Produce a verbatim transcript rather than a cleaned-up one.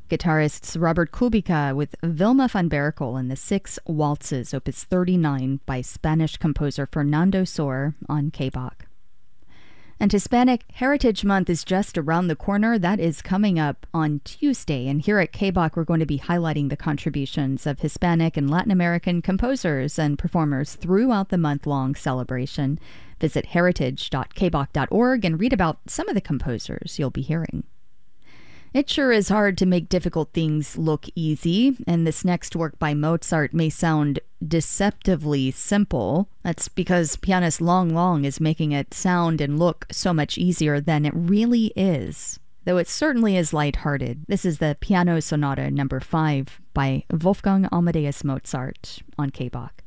Guitarists Robert Kubica with Vilma van Berkel and the Six Waltzes, opus thirty-nine by Spanish composer Fernando Sor on K B O C. And Hispanic Heritage Month is just around the corner. That is coming up on Tuesday. And here at K B O C, we're going to be highlighting the contributions of Hispanic and Latin American composers and performers throughout the month-long celebration. Visit heritage dot k b o c dot org and read about some of the composers you'll be hearing. It sure is hard to make difficult things look easy, and this next work by Mozart may sound deceptively simple. That's because pianist Long Long is making it sound and look so much easier than it really is, though it certainly is lighthearted. This is the Piano Sonata number five by Wolfgang Amadeus Mozart on K B O C.